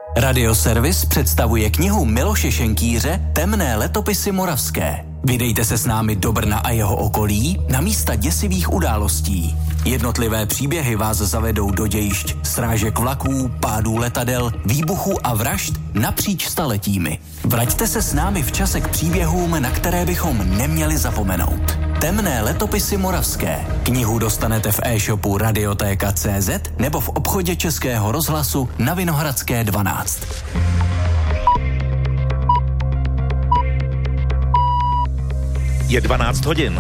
Radioservis představuje knihu Miloše Šenkýře Temné letopisy moravské. Vydejte se s námi do Brna a jeho okolí na místa děsivých událostí. Jednotlivé příběhy vás zavedou do dějišť srážek vlaků, pádů letadel, výbuchů a vražd napříč staletími. Vraťte se s námi v čase k příběhům, na které bychom neměli zapomenout. Temné letopisy moravské. Knihu dostanete v e-shopu Radiotéka.cz nebo v obchodě Českého rozhlasu na Vinohradské 12. Je 12 hodin.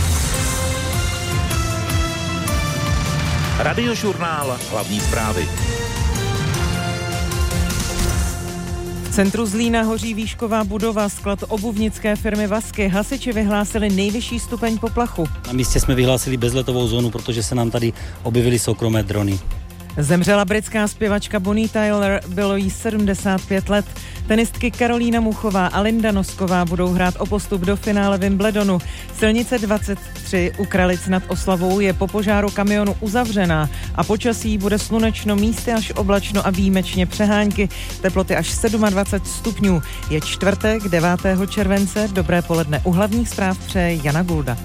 Radiožurnál, hlavní zprávy. V centru Zlína hoří výšková budova, sklad obuvnické firmy Vasky. Hasiči vyhlásili nejvyšší stupeň poplachu. Na místě jsme vyhlásili bezletovou zónu, protože se nám tady objevily soukromé drony. Zemřela britská zpěvačka Bonnie Tyler, bylo jí 75 let. Tenistky Karolína Muchová a Linda Nosková budou hrát o postup do finále Wimbledonu. Silnice 23 u Kralic nad Oslavou je po požáru kamionu uzavřená a počasí bude slunečno, místy až oblačno a výjimečně přehánky. Teploty až 27 stupňů. Je čtvrtek 9. července. Dobré poledne. U hlavních zpráv přeje Jana Gulda.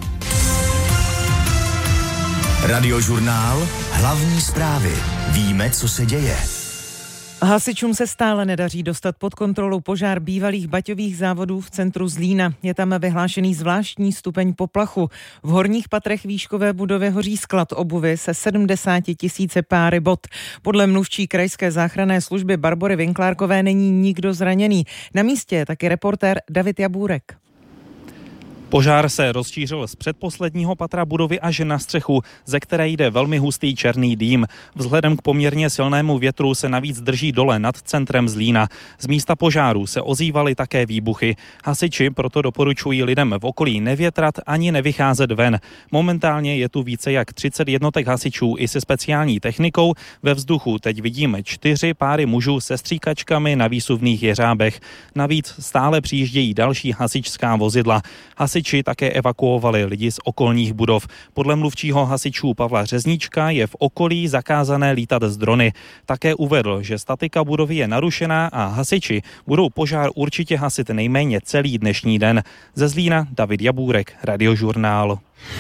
Radiožurnál, hlavní zprávy. Víme, co se děje. Hasičům se stále nedaří dostat pod kontrolu požár bývalých baťových závodů v centru Zlína. Je tam vyhlášený zvláštní stupeň poplachu. V horních patrech výškové budovy hoří sklad obuvy se 70 000 páry bot. Podle mluvčí krajské záchranné služby Barbory Vinklárkové není nikdo zraněný. Na místě je taky reportér David Jabůrek. Požár se rozšířil z předposledního patra budovy až na střechu, ze které jde velmi hustý černý dým. Vzhledem k poměrně silnému větru se navíc drží dole nad centrem Zlína. Z místa požáru se ozývaly také výbuchy. Hasiči proto doporučují lidem v okolí nevětrat ani nevycházet ven. Momentálně je tu více jak 30 jednotek hasičů i se speciální technikou. Ve vzduchu teď vidíme 4 páry mužů se stříkačkami na výsuvných jeřábech. Navíc stále přijíždějí další hasičská vozidla. Hasiči také evakuovali lidi z okolních budov. Podle mluvčího hasičů Pavla Řezníčka je v okolí zakázané lítat z drony. Také uvedl, že statika budovy je narušená a hasiči budou požár určitě hasit nejméně celý dnešní den. Ze Zlína David Jabůrek, Radiožurnál.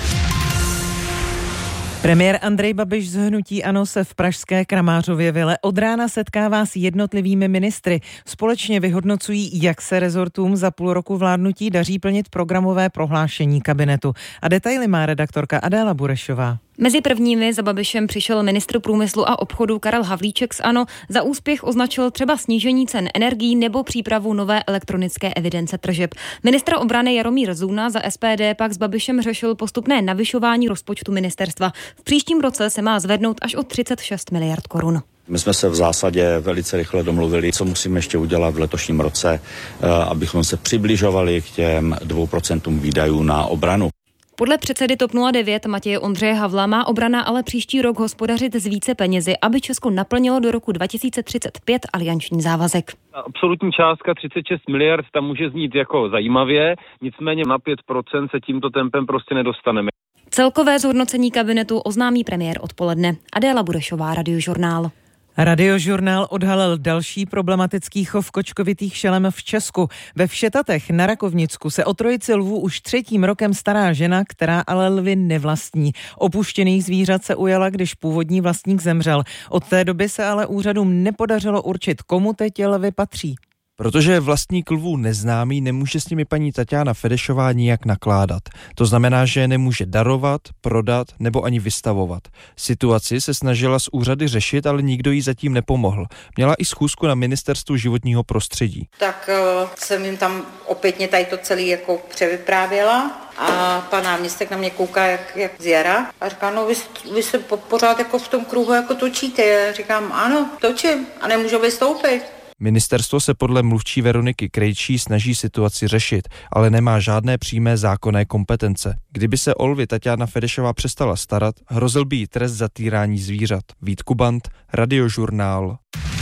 Premiér Andrej Babiš z hnutí ANO se v pražské Kramářově vile od rána setkává s jednotlivými ministry. Společně vyhodnocují, jak se rezortům za půl roku vládnutí daří plnit programové prohlášení kabinetu. A detaily má redaktorka Adéla Burešová. Mezi prvními za Babišem přišel ministr průmyslu a obchodu Karel Havlíček z ANO. Za úspěch označil třeba snížení cen energií nebo přípravu nové elektronické evidence tržeb. Ministr obrany Jaromír Zůna za SPD pak s Babišem řešil postupné navyšování rozpočtu ministerstva. V příštím roce se má zvednout až o 36 miliard korun. My jsme se v zásadě velice rychle domluvili, co musíme ještě udělat v letošním roce, abychom se přibližovali k těm 2% výdajů na obranu. Podle předsedy TOP 09 Matěje Ondřeje Havla má obrana ale příští rok hospodařit s více penězi, aby Česko naplnilo do roku 2035 alianční závazek. Absolutní částka 36 miliard tam může znít jako zajímavě, nicméně na 5% se tímto tempem prostě nedostaneme. Celkové zhodnocení kabinetu oznámí premiér odpoledne. Adéla Burešová, Radiožurnál. Radiožurnál odhalil další problematický chov kočkovitých šelem v Česku. Ve Všetatech na Rakovnicku se o trojici lvů už 3. rokem stará žena, která ale lvy nevlastní. Opuštěných zvířat se ujala, když původní vlastník zemřel. Od té doby se ale úřadům nepodařilo určit, komu teď lvy patří. Protože je vlastník lvů neznámý, nemůže s nimi paní Taťána Fedešová nijak nakládat. To znamená, že je nemůže darovat, prodat nebo ani vystavovat. Situaci se snažila s úřady řešit, ale nikdo jí zatím nepomohl. Měla i schůzku na ministerstvu životního prostředí. Tak jsem jim tam opětně tady to celé jako převyprávěla a pan náměstek na mě kouká jak z jara a říká, no vy se pořád jako v tom kruhu jako točíte. Já říkám, ano, točím a nemůžu vystoupit. Ministerstvo se podle mluvčí Veroniky Krejčí snaží situaci řešit, ale nemá žádné přímé zákonné kompetence. Kdyby se o lvy Taťána Fedešová přestala starat, hrozil by jí trest za týrání zvířat. Vít Kubant, Radiožurnál.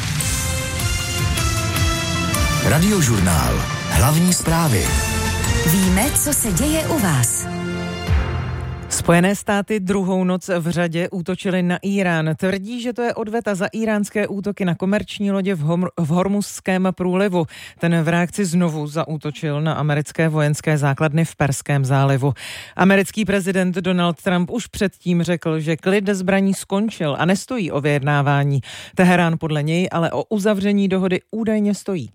Radiožurnál. Hlavní zprávy. Víme, co se děje u vás. Spojené státy druhou noc v řadě útočily na Írán. Tvrdí, že to je odveta za íránské útoky na komerční lodě v Hormuzském průlivu. Ten v reakci znovu zaútočil na americké vojenské základny v Perském zálivu. Americký prezident Donald Trump už předtím řekl, že klid zbraní skončil a nestojí o vyjednávání. Teherán podle něj ale o uzavření dohody údajně stojí.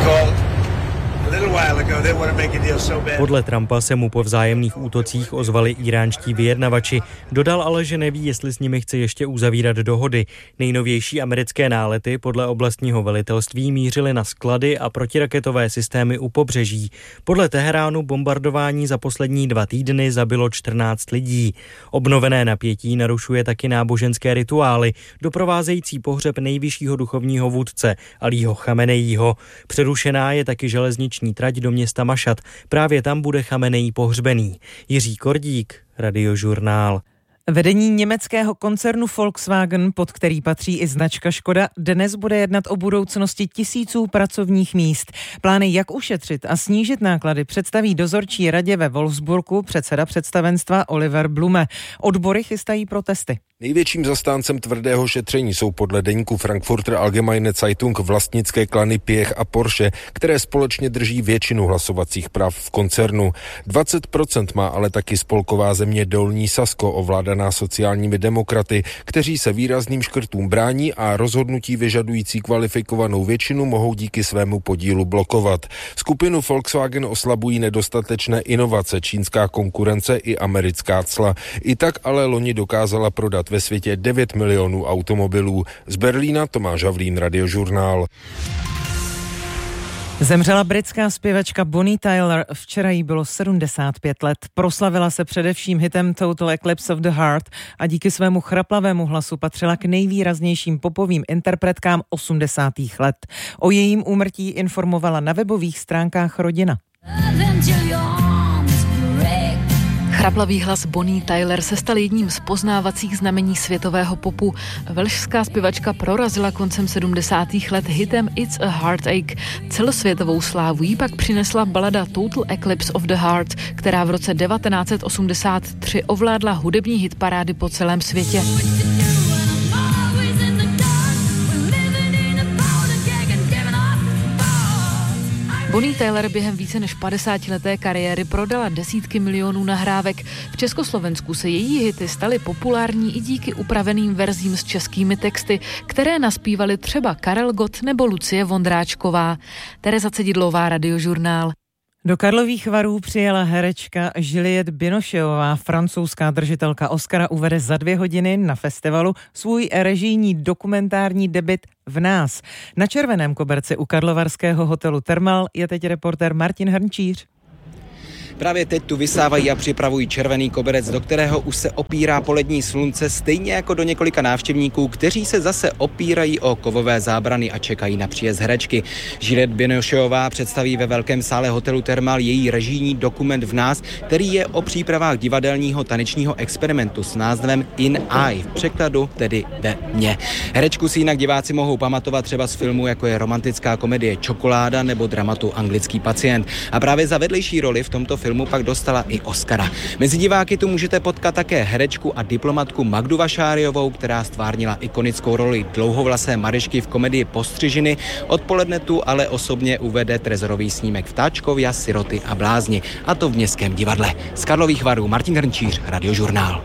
Podle Trumpa se mu po vzájemných útocích ozvali iránští vyjednavači. Dodal ale, že neví, jestli s nimi chce ještě uzavírat dohody. Nejnovější americké nálety podle oblastního velitelství mířily na sklady a protiraketové systémy u pobřeží. Podle Teheránu bombardování za poslední 2 týdny zabilo 14 lidí. Obnovené napětí narušuje taky náboženské rituály, doprovázející pohřeb nejvyššího duchovního vůdce Alího Chameneího. Přerušená je taky železniční trať do města Mašad. Právě tam bude Chameneí pohřbený. Jiří Kordík, Radiožurnál. Vedení německého koncernu Volkswagen, pod který patří i značka Škoda, dnes bude jednat o budoucnosti tisíců pracovních míst. Plány, jak ušetřit a snížit náklady, představí dozorčí radě ve Wolfsburgu předseda představenstva Oliver Blume. Odbory chystají protesty. Největším zastáncem tvrdého šetření jsou podle deníku Frankfurter Allgemeine Zeitung vlastnické klany Piech a Porsche, které společně drží většinu hlasovacích práv v koncernu. 20% má ale taky spolková země Dolní Sasko, ovládaná sociálními demokraty, kteří se výrazným škrtům brání a rozhodnutí vyžadující kvalifikovanou většinu mohou díky svému podílu blokovat. Skupinu Volkswagen oslabují nedostatečné inovace, čínská konkurence i americká cla. I tak ale loni dokázala prodat ve světě 9 milionů automobilů. Z Berlína Tomáš Havlín, Radiožurnál. Zemřela britská zpěvačka Bonnie Tyler, včera jí bylo 75 let. Proslavila se především hitem Total Eclipse of the Heart a díky svému chraplavému hlasu patřila k nejvýraznějším popovým interpretkám 80. let. O jejím úmrtí informovala na webových stránkách rodina. Chraplavý hlas Bonnie Tyler se stal jedním z poznávacích znamení světového popu. Velšská zpěvačka prorazila koncem 70. let hitem It's a Heartache. Celosvětovou slávu jí pak přinesla balada Total Eclipse of the Heart, která v roce 1983 ovládla hudební hitparády po celém světě. Bonnie Tyler během více než 50leté kariéry prodala desítky milionů nahrávek. V Československu se její hity staly populární i díky upraveným verzím s českými texty, které naspívali třeba Karel Gott nebo Lucie Vondráčková. Tereza Cedidlová, Radiožurnál. Do Karlových Varů přijela herečka Juliette Binocheová. Francouzská držitelka Oscara uvede za 2 hodiny na festivalu svůj režijní dokumentární debut V nás. Na červeném koberci u karlovarského hotelu Thermal je teď reportér Martin Hrnčíř. Právě teď tu vysávají a připravují červený koberec, do kterého už se opírá polední slunce, stejně jako do několika návštěvníků, kteří se zase opírají o kovové zábrany a čekají na příjezd herečky. Juliette Binocheová představí ve velkém sále hotelu Thermal její režijní dokument V nás, který je o přípravách divadelního tanečního experimentu s názvem In I, v překladu tedy ve mně. Herečku si jinak diváci mohou pamatovat třeba z filmu, jako je romantická komedie Čokoláda nebo dramatu Anglický pacient. A právě za vedlejší roli v tomto filmu pak dostala i Oscara. Mezi diváky tu můžete potkat také herečku a diplomatku Magdu Vašáriovou, která stvárnila ikonickou roli dlouhovlasé Maryšky v komedii Postřižiny. Odpoledne tu ale osobně uvede trezorový snímek Vtáčkovia, Siroty a blázni, a to v Městském divadle. Z Karlových Varů Martin Hrnčíř, Radiožurnál.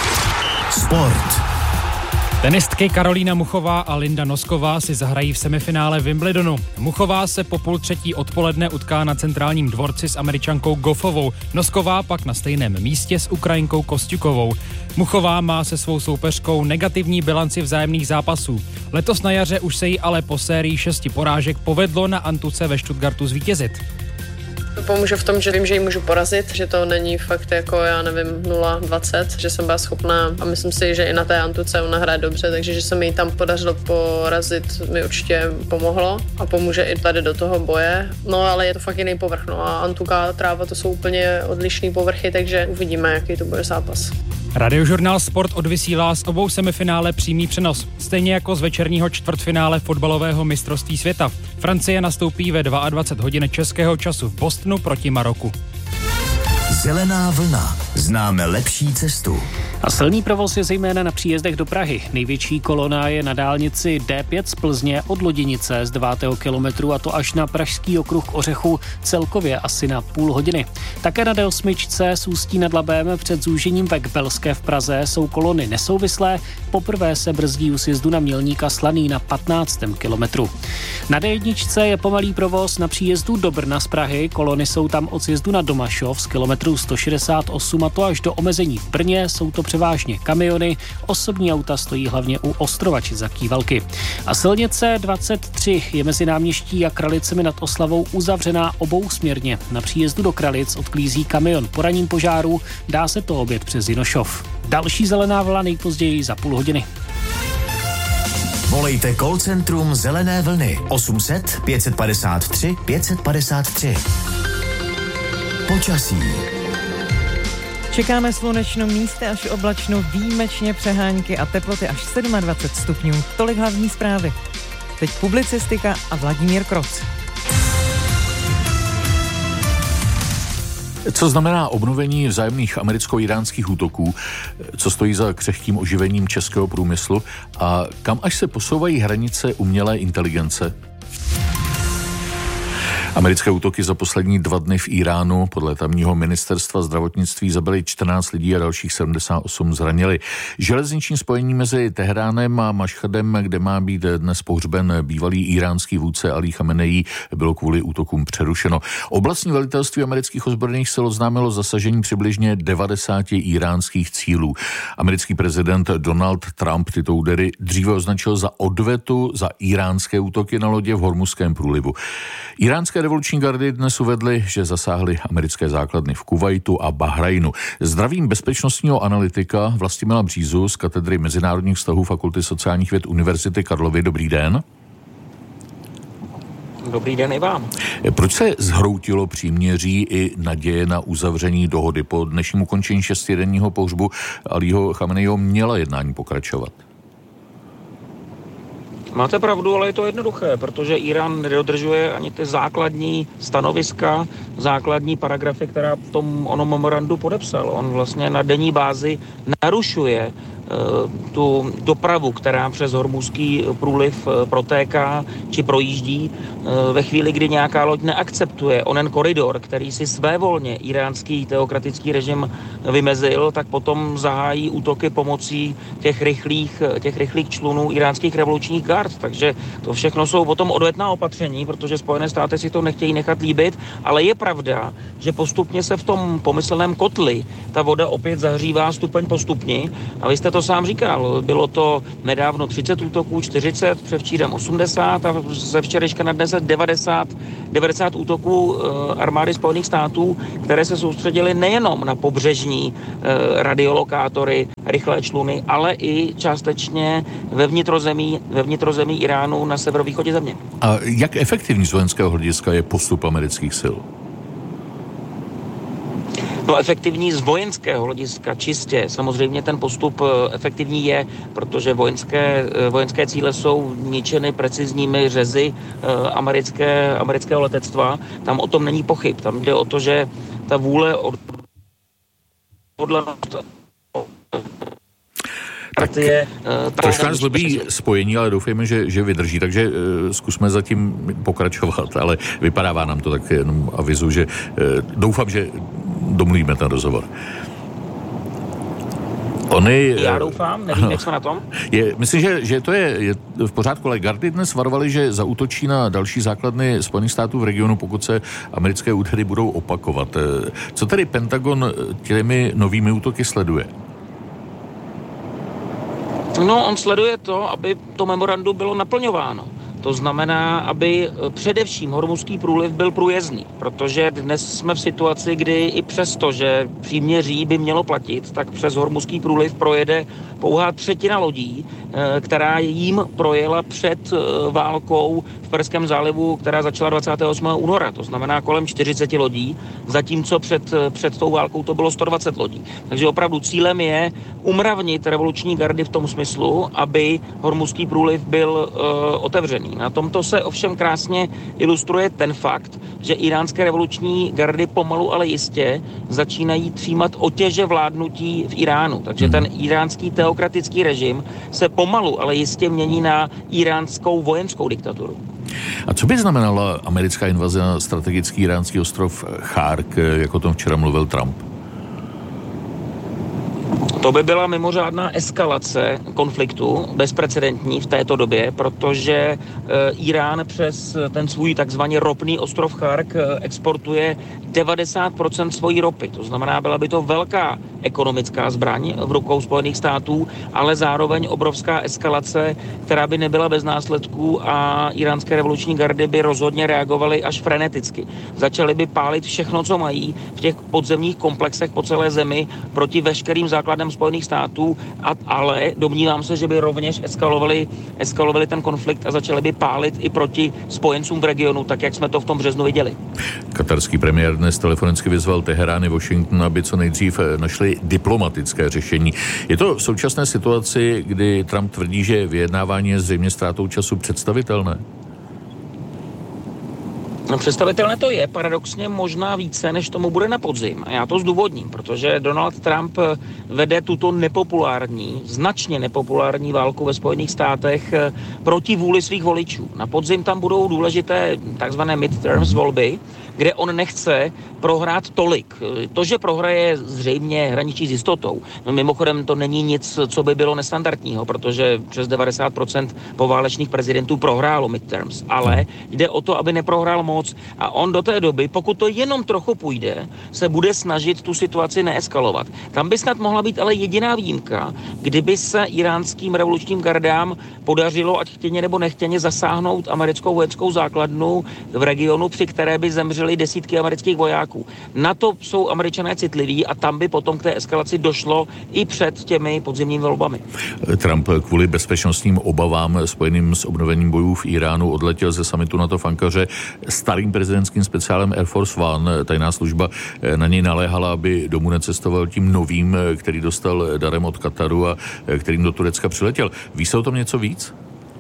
Sport. Tenistky Karolína Muchová a Linda Nosková si zahrají v semifinále Wimbledonu. Muchová se po 2:30 odpoledne utká na Centrálním dvorci s Američankou Goffovou. Nosková pak na stejném místě s Ukrajinkou Kostjukovou. Muchová má se svou soupeřkou negativní bilanci vzájemných zápasů. Letos na jaře už se jí ale po sérii 6 porážek povedlo na Antuce ve Stuttgartu zvítězit. To pomůže v tom, že vím, že ji můžu porazit, že to není fakt jako, já nevím, 0-20, že jsem byla schopná a myslím si, že i na té Antuce ona hraje dobře, takže že se mi ji tam podařilo porazit, mi určitě pomohlo a pomůže i tady do toho boje. No ale je to fakt jiný povrch, no a Antuka a Tráva to jsou úplně odlišný povrchy, takže uvidíme, jaký to bude zápas. Radiožurnál Sport odvysílá z obou semifinále přímý přenos, stejně jako z večerního čtvrtfinále fotbalového mistrovství světa. Francie nastoupí ve 22 hodin českého času v Bostonu proti Maroku. Zelená vlna. Známe lepší cestu. A silný provoz je zejména na příjezdech do Prahy. Největší kolona je na dálnici D5 z Plzně od Loděnice z 9. kilometru, a to až na pražský okruh Ořechu, celkově asi na půl hodiny. Také na D8 z Ústí nad Labem před zúžením ve Kbelské v Praze jsou kolony nesouvislé. Poprvé se brzdí u sjezdu na Mělníka Slaný na 15. kilometru. Na D1 je pomalý provoz na příjezdu do Brna z Prahy. Kolony jsou tam od sjezdu na Domašov z kilometru 168, a to až do omezení v Brně. Jsou to převážně kamiony, osobní auta stojí hlavně u Ostrovači za Kývalky. A silnice 23 je mezi Náměští a Kralicemi nad Oslavou uzavřená obousměrně. Na příjezdu do Kralic odklízí kamion po ranním požáru, dá se to objet přes Jinošov. Další zelená vlna nejpozději za půl hodiny. Volejte call centrum Zelené vlny 800 553 553. Počasí. Čekáme slunečno, místy až oblačno, výjimečně přehánky a teploty až 27 stupňů. Tolik hlavní zprávy. Teď publicistika a Vladimír Kroc. Co znamená obnovení vzájemných americko-iránských útoků, co stojí za křehkým oživením českého průmyslu a kam až se posouvají hranice umělé inteligence? Americké útoky za poslední 2 dny v Iránu podle tamního ministerstva zdravotnictví zabili 14 lidí a dalších 78 zranili. Železniční spojení mezi Teheránem a Mašhadem, kde má být dnes pohřben bývalý iránský vůdce Ali Chamenei, bylo kvůli útokům přerušeno. Oblastní velitelství amerických ozbrojených sil oznámilo zasažení přibližně 90 iránských cílů. Americký prezident Donald Trump tyto údery dříve označil za odvetu za iránské útoky na lodě v Hormuzském průlivu. Iránské revoluční gardy dnes uvedly, že zasáhly americké základny v Kuvajtu a Bahrajnu. Zdravím bezpečnostního analytika Vlastimila Břízu z katedry mezinárodních vztahů Fakulty sociálních věd Univerzity Karlovy. Dobrý den. Dobrý den i vám. Proč se zhroutilo příměří i naděje na uzavření dohody? Po dnešním ukončení 6denního pohřbu Alího Chameneiho měla jednání pokračovat. Máte pravdu, ale je to jednoduché, protože Irán nedodržuje ani ty základní stanoviska, základní paragrafy, která v tom onom memorandu podepsal. On vlastně na denní bázi narušuje tu dopravu, která přes Hormuzský průliv protéká či projíždí. Ve chvíli, kdy nějaká loď neakceptuje onen koridor, který si svévolně iránský teokratický režim vymezil, tak potom zahájí útoky pomocí těch rychlých člunů iránských revolučních gard. Takže to všechno jsou potom odvetná opatření, protože Spojené státy si to nechtějí nechat líbit, ale je pravda, že postupně se v tom pomyslném kotli ta voda opět zahřívá stupeň po stupni. A vy jste to sám říkal, bylo to nedávno 30 útoků, 40, převčírem 80 a ze včerejška na dnes 90 útoků armády Spojených států, které se soustředily nejenom na pobřežní radiolokátory, rychlé čluny, ale i částečně ve vnitrozemí Iránu na severovýchodě země. A jak efektivní z vojenského hlediska je postup amerických sil? No, efektivní z vojenského hlediska čistě. Samozřejmě ten postup efektivní je, protože vojenské cíle jsou ničeny precizními řezy amerického letectva. Tam o tom není pochyb. Tam jde o to, že ta vůle Trošku nás zlobí spojení, ale doufejme, že vydrží, takže zkusme zatím pokračovat, ale vypadává nám to, tak jenom avizu, že doufám, že domluvíme ten rozhovor. Já doufám, nevím, jak jsme na tom. Myslím, že to je v pořádku, ale gardy dnes varovali, že zaútočí na další základny Spojených států v regionu, pokud se americké údery budou opakovat. Co tedy Pentagon těmi novými útoky sleduje? No, on sleduje to, aby to memorandum bylo naplňováno. To znamená, aby především Hormuzský průliv byl průjezdný, protože dnes jsme v situaci, kdy i přesto, že příměří by mělo platit, tak přes Hormuzský průliv projede pouhá 1/3 lodí. která jim projela před válkou v Perském zálivu, která začala 28. února. To znamená kolem 40 lodí, zatímco před tou válkou to bylo 120 lodí. Takže opravdu cílem je umravnit revoluční gardy v tom smyslu, aby Hormuzský průliv byl otevřený. Na tomto se ovšem krásně ilustruje ten fakt, že iránské revoluční gardy pomalu, ale jistě začínají přijímat otěže vládnutí v Iránu. Takže ten iránský teokratický režim se pomalu, ale jistě mění na iránskou vojenskou diktaturu. A co by znamenala americká invaze na strategický iránský ostrov Chark, jak o tom včera mluvil Trump? To by byla mimořádná eskalace konfliktu, bezprecedentní v této době, protože Irán přes ten svůj takzvaný ropný ostrov Chark exportuje 90% svojí ropy. To znamená, byla by to velká ekonomická zbraň v rukou Spojených států, ale zároveň obrovská eskalace, která by nebyla bez následků a iránské revoluční gardy by rozhodně reagovaly až freneticky. Začaly by pálit všechno, co mají v těch podzemních komplexech po celé zemi proti veškerým základem Spojených států, ale domnívám se, že by rovněž eskalovali ten konflikt a začali by pálit i proti spojencům v regionu, tak jak jsme to v tom březnu viděli. Katarský premiér dnes telefonicky vyzval Teherán i Washington, aby co nejdřív našli diplomatické řešení. Je to v současné situaci, kdy Trump tvrdí, že vyjednávání je zřejmě ztrátou času, představitelné? No, představitelné to je, paradoxně možná více, než tomu bude na podzim. A já to zdůvodním, protože Donald Trump vede tuto nepopulární, značně nepopulární válku ve Spojených státech proti vůli svých voličů. Na podzim tam budou důležité takzvané midterms volby, kde on nechce prohrát tolik. To, že prohraje, zřejmě hraničí s jistotou. No, mimochodem to není nic, co by bylo nestandardního, protože přes 90% poválečných prezidentů prohrálo midterms. Ale jde o to, aby neprohrál moc. A on do té doby, pokud to jenom trochu půjde, se bude snažit tu situaci neeskalovat. Tam by snad mohla být ale jediná výjimka, kdyby se iránským revolučním gardám podařilo, ať chtěně nebo nechtěně, zasáhnout americkou vojenskou základnu v regionu, při které by zemřely desítky amerických vojáků. Na to jsou Američané citliví a tam by potom k té eskalaci došlo i před těmi podzimními volbami. Trump kvůli bezpečnostním obavám spojeným s obnovením bojů v Iránu odletěl ze summitu NATO v Ankaře starým prezidentským speciálem Air Force One. Tajná služba na něj naléhala, aby domů necestoval tím novým, který dostal darem od Kataru a kterým do Turecka přiletěl. Ví se o tom něco víc?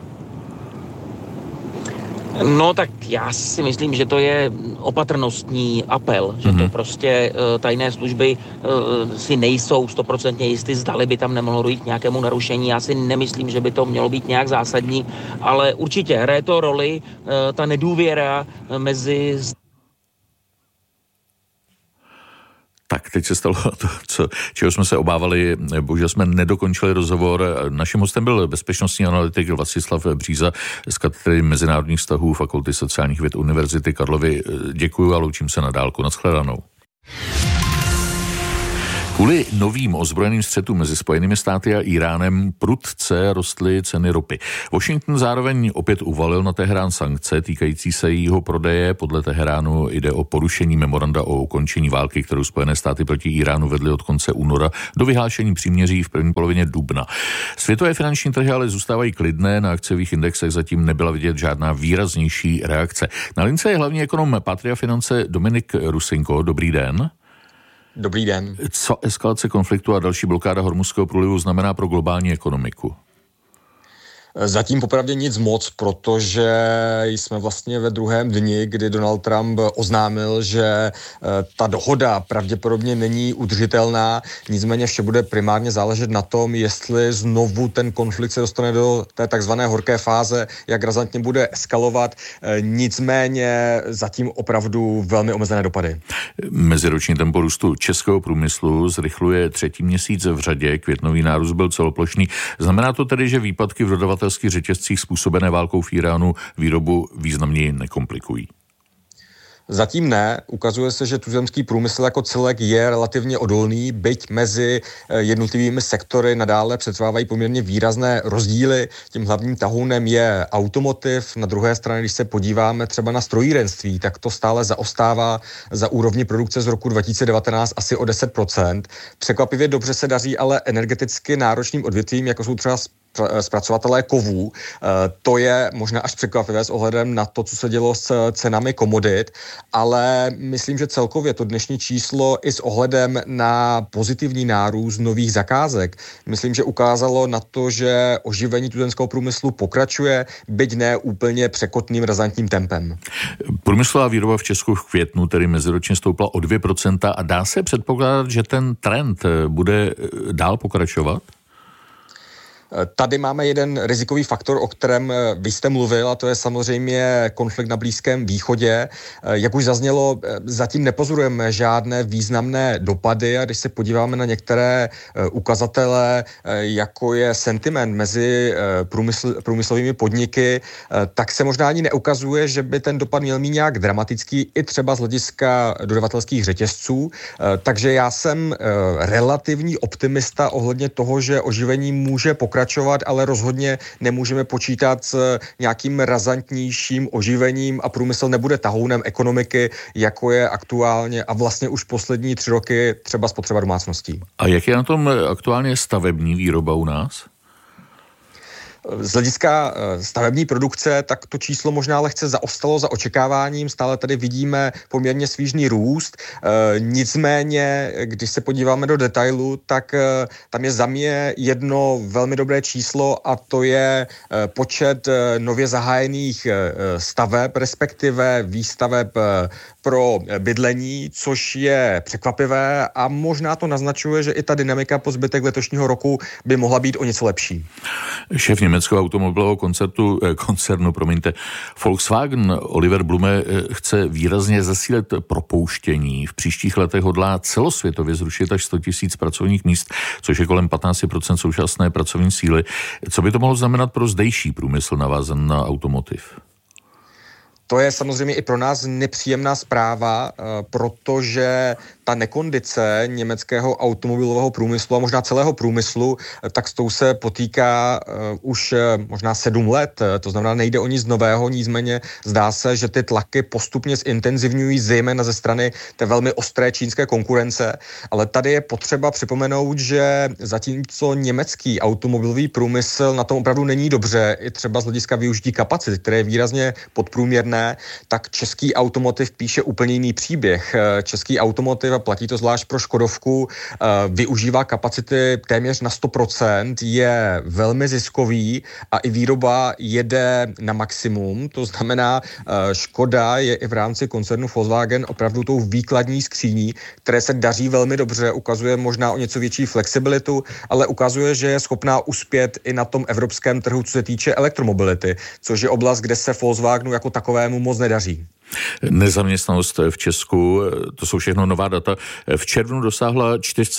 No tak já si myslím, že to je opatrnostní apel, že to prostě tajné služby si nejsou 100% jistý, zdali by tam nemohlo dojít k nějakému narušení. Já si nemyslím, že by to mělo být nějak zásadní, ale určitě hraje to roli ta nedůvěra mezi... Tak, teď se stalo to, čeho jsme se obávali. Bohužel jsme nedokončili rozhovor. Naším hostem byl bezpečnostní analytik Vlastislav Bříza z katedry mezinárodních vztahů Fakulty sociálních věd Univerzity Karlovy. Děkuju a loučím se na dálku. Nashledanou. Kvůli novým ozbrojeným střetům mezi Spojenými státy a Iránem prudce rostly ceny ropy. Washington zároveň opět uvalil na Teherán sankce týkající se jejího prodeje. Podle Teheránu jde o porušení memoranda o ukončení války, kterou Spojené státy proti Iránu vedly od konce února do vyhlášení příměří v první polovině dubna. Světové finanční trhy ale zůstávají klidné, na akciových indexech zatím nebyla vidět žádná výraznější reakce. Na lince je hlavní ekonom Patria Finance Dominik Rusinko. Dobrý den. Dobrý den. Co eskalace konfliktu a další blokáda Hormuzského průlivu znamená pro globální ekonomiku? Zatím popravdě nic moc, protože jsme vlastně ve druhém dni, kdy Donald Trump oznámil, že ta dohoda pravděpodobně není udržitelná, nicméně vše bude primárně záležet na tom, jestli znovu ten konflikt se dostane do té takzvané horké fáze, jak razantně bude eskalovat, nicméně zatím opravdu velmi omezené dopady. Meziroční tempo růstu českého průmyslu zrychluje třetí měsíc v řadě, květnový nárůst byl celoplošný. Znamená to tedy, že výpadky v dodavatelských řetězcích způsobené válkou v Iránu výrobu významněji nekomplikují? Zatím ne. Ukazuje se, že tuzemský průmysl jako celek je relativně odolný, byť mezi jednotlivými sektory nadále přetrvávají poměrně výrazné rozdíly. Tím hlavním tahounem je automotiv. Na druhé straně, když se podíváme třeba na strojírenství, tak to stále zaostává za úrovni produkce z roku 2019 asi o 10%. Překvapivě dobře se daří ale energeticky náročným odvětvím, jako jsou třeba zpracovatelé kovů. To je možná až překvapivé s ohledem na to, co se dělo s cenami komodit, ale myslím, že celkově to dnešní číslo i s ohledem na pozitivní nárůst nových zakázek, myslím, že ukázalo na to, že oživení tuzemského průmyslu pokračuje, byť ne úplně překotným razantním tempem. Průmyslová výroba v Česku v květnu tedy meziročně stoupla o 2% a dá se předpokládat, že ten trend bude dál pokračovat? Tady máme jeden rizikový faktor, o kterém vy jste mluvil, a to je samozřejmě konflikt na Blízkém východě. Jak už zaznělo, zatím nepozorujeme žádné významné dopady a když se podíváme na některé ukazatele, jako je sentiment mezi průmyslovými podniky, tak se možná ani neukazuje, že by ten dopad měl mít nějak dramatický, i třeba z hlediska dodavatelských řetězců. Takže já jsem relativní optimista ohledně toho, že oživení může pokračovat, ale rozhodně nemůžeme počítat s nějakým razantnějším oživením a průmysl nebude tahounem ekonomiky, jako je aktuálně a vlastně už poslední 3 roky třeba spotřeba domácností. A jak je na tom aktuálně stavební výroba u nás? Z hlediska stavební produkce, tak to číslo možná lehce zaostalo za očekáváním, stále tady vidíme poměrně svížný růst, nicméně, když se podíváme do detailu, tak tam je za mě jedno velmi dobré číslo a to je počet nově zahájených staveb, respektive výstaveb pro bydlení, což je překvapivé a možná to naznačuje, že i ta dynamika po zbytek letošního roku by mohla být o něco lepší. Šéf německého automobilového koncernu Volkswagen Oliver Blume chce výrazně zesílit propouštění. V příštích letech hodlá celosvětově zrušit až 100 000 pracovních míst, což je kolem 15% současné pracovní síly. Co by to mohlo znamenat pro zdejší průmysl navázaný na automotiv? To je samozřejmě i pro nás nepříjemná zpráva, protože ta nekondice německého automobilového průmyslu a možná celého průmyslu, tak s tou se potýká už možná 7 let. To znamená, nejde o nic nového, nicméně zdá se, že ty tlaky postupně zintenzivňují zejména ze strany té velmi ostré čínské konkurence. Ale tady je potřeba připomenout, že zatímco německý automobilový průmysl na tom opravdu není dobře, i třeba z hlediska využití kapacit, které je výrazně podprůměrné, tak český automotiv píše úplně jiný příběh. Český automotiv, a platí to zvlášť pro Škodovku, využívá kapacity téměř na 100%, je velmi ziskový a i výroba jede na maximum. To znamená, Škoda je i v rámci koncernu Volkswagen opravdu tou výkladní skříní, které se daří velmi dobře, ukazuje možná o něco větší flexibilitu, ale ukazuje, že je schopná uspět i na tom evropském trhu, co se týče elektromobility, což je oblast, kde se Volkswagenu jako takovému moc nedaří. Nezaměstnanost v Česku, to jsou všechno nová data, v červnu dosáhla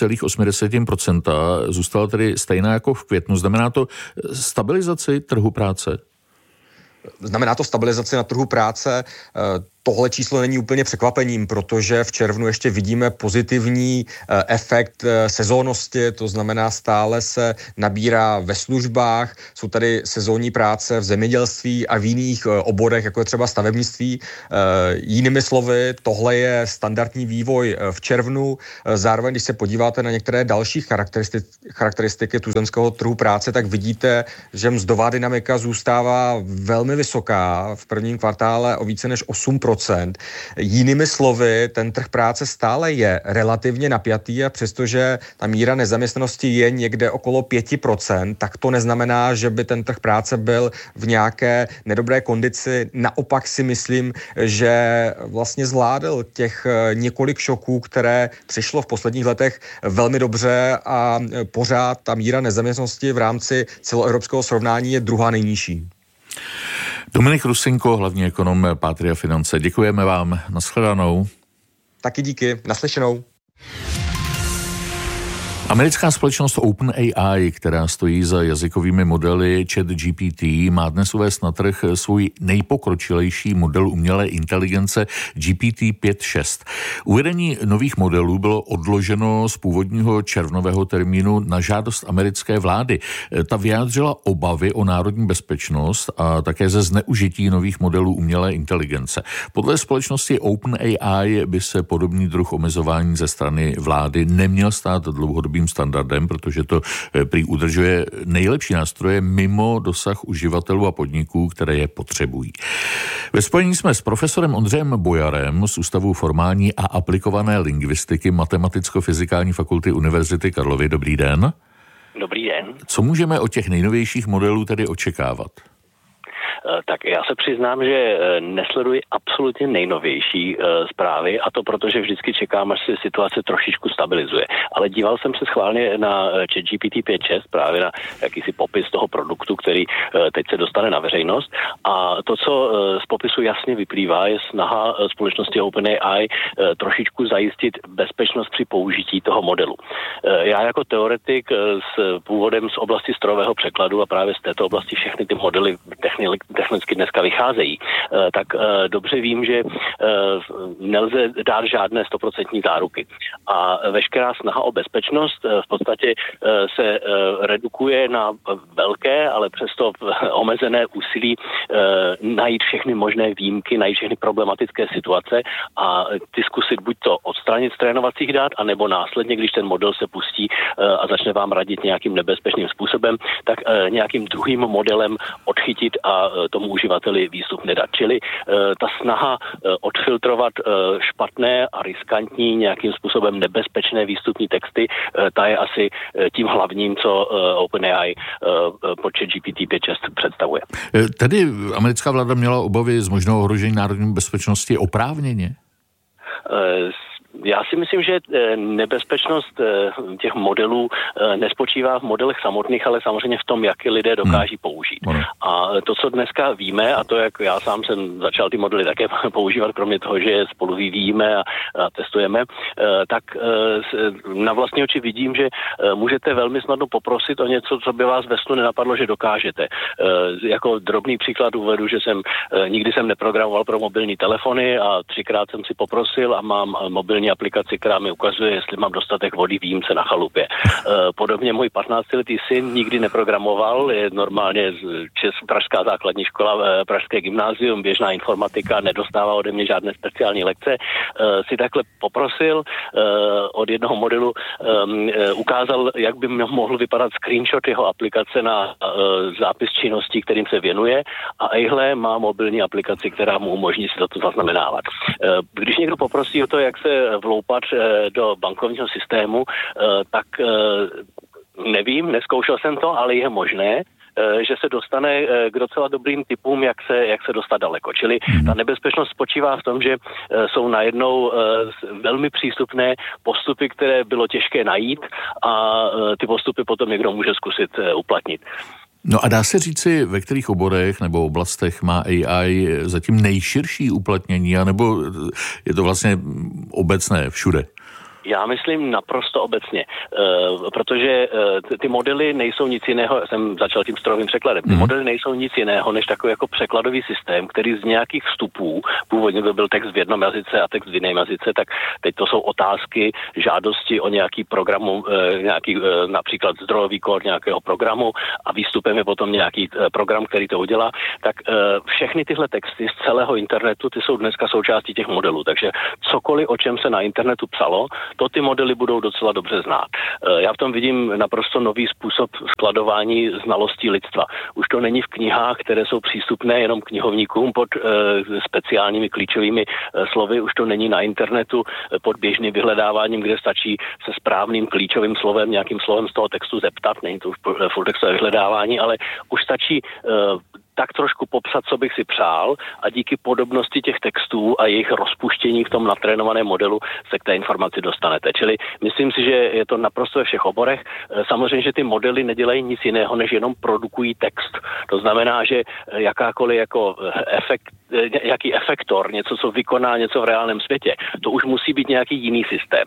4,8%, zůstala tedy stejná jako v květnu. Znamená to stabilizaci trhu práce? Znamená to stabilizaci na trhu práce. Tohle číslo není úplně překvapením, protože v červnu ještě vidíme pozitivní efekt sezónnosti, to znamená stále se nabírá ve službách, jsou tady sezónní práce v zemědělství a v jiných oborech, jako je třeba stavebnictví. Jinými slovy, tohle je standardní vývoj v červnu. Zároveň, když se podíváte na některé další charakteristiky tuzemského trhu práce, tak vidíte, že mzdová dynamika zůstává velmi vysoká. V prvním kvartále o více než 8%. Jinými slovy, ten trh práce stále je relativně napjatý a přestože ta míra nezaměstnanosti je někde okolo 5%, tak to neznamená, že by ten trh práce byl v nějaké nedobré kondici. Naopak si myslím, že vlastně zvládl těch několik šoků, které přišlo v posledních letech velmi dobře a pořád ta míra nezaměstnanosti v rámci celoevropského srovnání je druhá nejnižší. Dominik Rusinko, hlavní ekonom Patria Finance. Děkujeme vám. Nashledanou. Taky díky. Naslyšenou. Americká společnost OpenAI, která stojí za jazykovými modely ChatGPT, má dnes uvést na trh svůj nejpokročilejší model umělé inteligence GPT-5.6. Uvedení nových modelů bylo odloženo z původního červnového termínu na žádost americké vlády. Ta vyjádřila obavy o národní bezpečnost a také ze zneužití nových modelů umělé inteligence. Podle společnosti OpenAI by se podobný druh omezování ze strany vlády neměl stát dlouhodobým světovým standardem, protože to prý udržuje nejlepší nástroje mimo dosah uživatelů a podniků, které je potřebují. Ve spojení jsme s profesorem Ondřejem Bojarem z Ústavu formální a aplikované lingvistiky Matematicko-fyzikální fakulty Univerzity Karlovy. Dobrý den. Dobrý den. Co můžeme od těch nejnovějších modelů tedy očekávat? Tak já se přiznám, že nesleduji absolutně nejnovější zprávy, a to proto, že vždycky čekám, až se situace trošičku stabilizuje. Ale díval jsem se schválně na ChatGPT 5.6, právě na jakýsi popis toho produktu, který teď se dostane na veřejnost. A to, co z popisu jasně vyplývá, je snaha společnosti OpenAI trošičku zajistit bezpečnost při použití toho modelu. Já jako teoretik s původem z oblasti strojového překladu a právě z této oblasti všechny ty modely technicky dneska vycházejí, tak dobře vím, že nelze dát žádné 100% záruky. A veškerá snaha o bezpečnost v podstatě se redukuje na velké, ale přesto omezené úsilí najít všechny možné výjimky, najít všechny problematické situace a ty zkusit buď to odstranit z trénovacích dat, anebo následně, když ten model se pustí a začne vám radit nějakým nebezpečným způsobem, tak nějakým druhým modelem odchytit a tomu uživateli výstup nedat. Čili ta snaha odfiltrovat špatné a riskantní, nějakým způsobem nebezpečné výstupní texty, ta je asi tím hlavním, co OpenAI pod ChatGPT 5.6 představuje. Tedy americká vláda měla obavy z možného ohrožení národní bezpečnosti oprávněně? Já si myslím, že nebezpečnost těch modelů nespočívá v modelech samotných, ale samozřejmě v tom, jak je lidé dokáží použít. A to, co dneska víme, a to, jak já sám jsem začal ty modely také používat, kromě toho, že je spolu vyvíjíme a testujeme, tak na vlastní oči vidím, že můžete velmi snadno poprosit o něco, co by vás ve snu nenapadlo, že dokážete. Jako drobný příklad uvedu, že nikdy jsem neprogramoval pro mobilní telefony a 3krát jsem si poprosil a mám mobilní aplikaci, která mi ukazuje, jestli mám dostatek vody v jímce na chalupě. Podobně můj 15letý syn nikdy neprogramoval, je normálně pražská základní škola, pražské gymnázium, běžná informatika, nedostává ode mě žádné speciální lekce. Si takhle poprosil od jednoho modelu, ukázal, jak by mohl vypadat screenshot jeho aplikace na zápis činností, kterým se věnuje, a ejhle má mobilní aplikaci, která mu umožní si to zaznamenávat. Když někdo poprosí o to, jak se vloupat do bankovního systému, tak nevím, neskoušel jsem to, ale je možné, že se dostane k docela dobrým typům, jak se dostat daleko. Čili ta nebezpečnost spočívá v tom, že jsou najednou velmi přístupné postupy, které bylo těžké najít, a ty postupy potom někdo může zkusit uplatnit. No a dá se říci, ve kterých oborech nebo oblastech má AI zatím nejširší uplatnění, anebo je to vlastně obecné všude? Já myslím naprosto obecně, protože ty modely nejsou nic jiného, jsem začal tím strojovým překladem, ty modely nejsou nic jiného než takový jako překladový systém, který z nějakých vstupů, původně to byl text v jednom jazyce a text v jiném jazyce, tak teď to jsou otázky, žádosti o nějaký programu, nějaký například zdrojový kód nějakého programu a výstupem je potom nějaký program, který to udělá, tak všechny tyhle texty z celého internetu, ty jsou dneska součástí těch modelů, takže cokoliv, o čem se na internetu psalo, to ty modely budou docela dobře znát. Já v tom vidím naprosto nový způsob skladování znalostí lidstva. Už to není v knihách, které jsou přístupné jenom knihovníkům pod speciálními klíčovými slovy, už to není na internetu pod běžným vyhledáváním, kde stačí se správným klíčovým slovem, nějakým slovem z toho textu zeptat, není to už full textové vyhledávání, ale už stačí tak trošku popsat, co bych si přál, a díky podobnosti těch textů a jejich rozpuštění v tom natrénovaném modelu se k té informaci dostanete. Čili myslím si, že je to naprosto ve všech oborech. Samozřejmě, že ty modely nedělají nic jiného, než jenom produkují text. To znamená, že jakákoliv jako jaký efektor, něco, co vykoná něco v reálném světě, to už musí být nějaký jiný systém.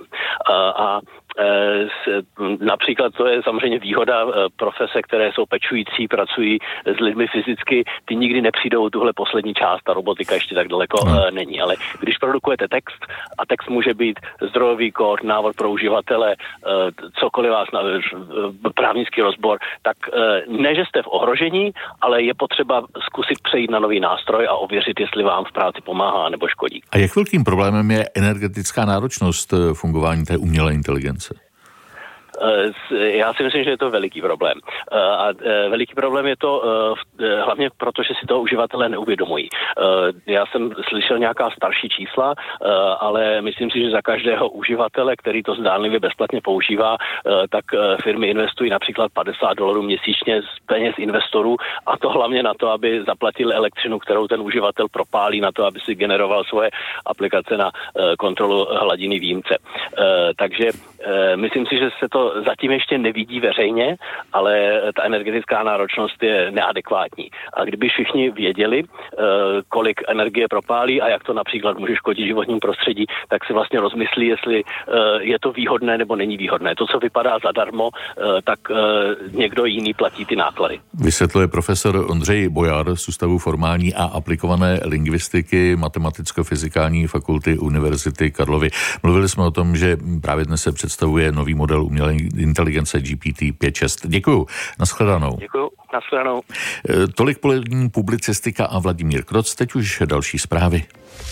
Například to je samozřejmě výhoda profese, které jsou pečující, pracují s lidmi fyzicky, ty nikdy nepřijdou tuhle poslední část, ta robotika ještě tak daleko není, ale když produkujete text, a text může být zdrojový kód, návod pro uživatele, cokoliv vás, právnický rozbor, tak ne, že jste v ohrožení, ale je potřeba zkusit přejít na nový nástroj a ověřit, jestli vám v práci pomáhá nebo škodí. A jak velkým problémem je energetická náročnost fungování té umělé inteligence? Já si myslím, že je to veliký problém. A veliký problém je to hlavně proto, že si to uživatelé neuvědomují. Já jsem slyšel nějaká starší čísla, ale myslím si, že za každého uživatele, který to zdánlivě bezplatně používá, tak firmy investují například $50 měsíčně z peněz investorů, a to hlavně na to, aby zaplatili elektřinu, kterou ten uživatel propálí, na to, aby si generoval svoje aplikace na kontrolu hladiny výjimce. Takže myslím si, že se to zatím ještě nevidí veřejně, ale ta energetická náročnost je neadekvátní. A kdyby všichni věděli, kolik energie propálí a jak to například může škodit životnímu prostředí, tak si vlastně rozmyslí, jestli je to výhodné nebo není výhodné. To, co vypadá zadarmo, tak někdo jiný platí ty náklady. Vysvětluje profesor Ondřej Bojar z Ústavu formální a aplikované lingvistiky Matematicko-fyzikální fakulty Univerzity Karlovy. Mluvili jsme o tom, že právě dnes se představuje nový model umělé inteligence GPT-5.6. Děkuju. Nashledanou. Děkuju. Nashledanou. Tolik polední publicistika a Vladimír Kroc. Teď už další zprávy.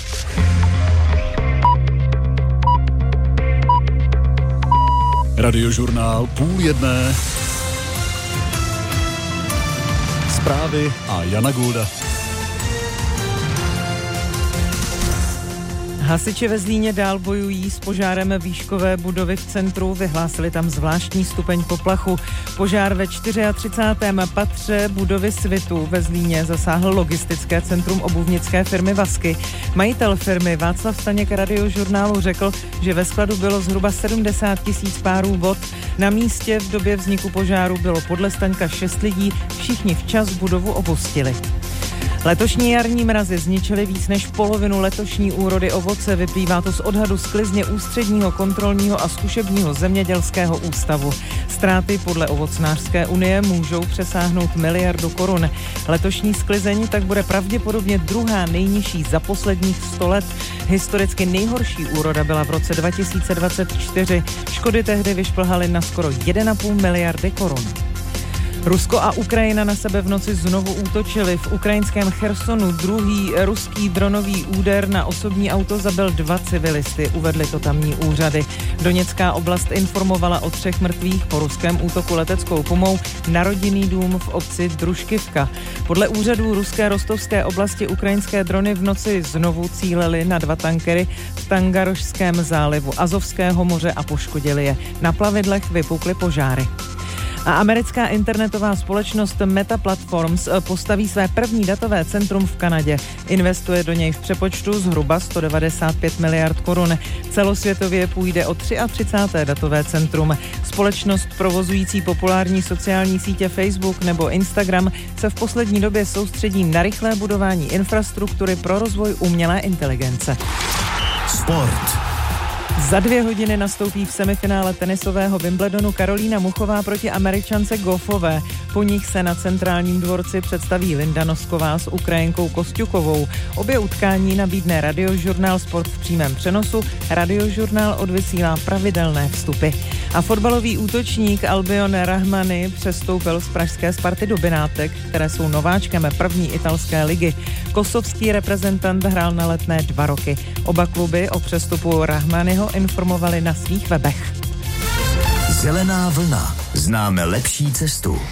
Radiožurnál 12:30. Zprávy a Jana Gulda. Hasiči ve Zlíně dál bojují s požárem výškové budovy v centru, vyhlásili tam zvláštní stupeň poplachu. Požár ve 34. patře budovy Svitu ve Zlíně zasáhl logistické centrum obuvnické firmy Vasky. Majitel firmy Václav Staněk Radiožurnálu řekl, že ve skladu bylo zhruba 70 000 párů vod. Na místě v době vzniku požáru bylo podle Staňka 6 lidí, všichni včas budovu opustili. Letošní jarní mrazy zničily víc než polovinu letošní úrody ovoce, vyplývá to z odhadu sklizně Ústředního kontrolního a zkušebního zemědělského ústavu. Ztráty podle Ovocnářské unie můžou přesáhnout 1 miliardu korun. Letošní sklizeň tak bude pravděpodobně druhá nejnižší za posledních 100 let. Historicky nejhorší úroda byla v roce 2024. Škody tehdy vyšplhaly na skoro 1,5 miliardy korun. Rusko a Ukrajina na sebe v noci znovu útočili. V ukrajinském Chersonu druhý ruský dronový úder na osobní auto zabil 2 civilisty, uvedly to tamní úřady. Doněcká oblast informovala o 3 mrtvých po ruském útoku leteckou pomou na rodinný dům v obci Družkivka. Podle úřadů ruské rostovské oblasti ukrajinské drony v noci znovu cílely na 2 tankery v Tangarošském zálivu Azovského moře a poškodili je. Na plavidlech vypukly požáry. A americká internetová společnost Meta Platforms postaví své první datové centrum v Kanadě. Investuje do něj v přepočtu zhruba 195 miliard korun. Celosvětově půjde o 33. datové centrum. Společnost provozující populární sociální sítě Facebook nebo Instagram se v poslední době soustředí na rychlé budování infrastruktury pro rozvoj umělé inteligence. Sport. Za 2 hodiny nastoupí v semifinále tenisového Wimbledonu Karolína Muchová proti Američance Goffové. Po nich se na centrálním dvorci představí Linda Nosková s Ukrajinkou Kostjukovou. Obě utkání nabídne Radiožurnál Sport v přímém přenosu. Radiožurnál odvysílá pravidelné vstupy. A fotbalový útočník Albion Rahmani přestoupil z pražské Sparty do Benátek, které jsou nováčkem první italské ligy. Kosovský reprezentant hrál na Letné 2 roky. Oba kluby o přestupu Rahmaniho informovali na svých webech. Zelená vlna. Známe lepší cestu.